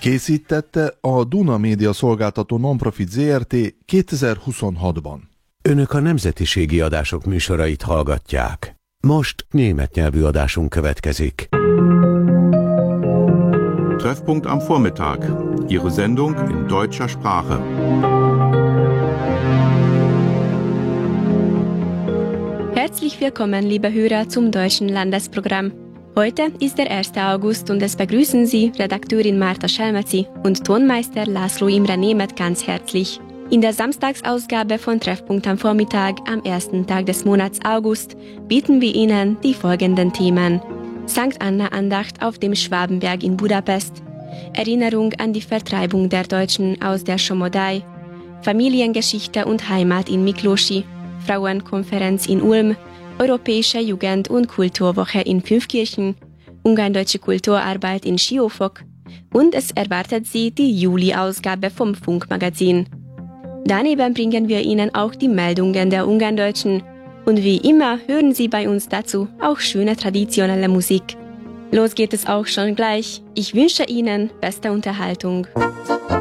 Készítette a Duna Média Szolgáltató Nonprofit Zrt. 2026-ban. Önök a nemzetiségi adások műsorait hallgatják. Most német nyelvű adásunk következik. Treffpunkt am Vormittag. Ihre Sendung in deutscher Sprache. Herzlich willkommen, liebe Hörer, zum deutschen Landesprogramm. Heute ist der 1. August und es begrüßen Sie Redakteurin Marta Schelmezi und Tonmeister László Imre Németh ganz herzlich. In der Samstagsausgabe von Treffpunkt am Vormittag am ersten Tag des Monats August bieten wir Ihnen die folgenden Themen: St. Anna-Andacht auf dem Schwabenberg in Budapest, Erinnerung an die Vertreibung der Deutschen aus der Schomodei, Familiengeschichte und Heimat in Miklósi, Frauenkonferenz in Ulm, Europäische Jugend- und Kulturwoche in Fünfkirchen, Ungarndeutsche Kulturarbeit in Siófok und es erwartet Sie die Juli-Ausgabe vom Funkmagazin. Daneben bringen wir Ihnen auch die Meldungen der Ungarndeutschen und wie immer hören Sie bei uns dazu auch schöne traditionelle Musik. Los geht es auch schon gleich. Ich wünsche Ihnen beste Unterhaltung.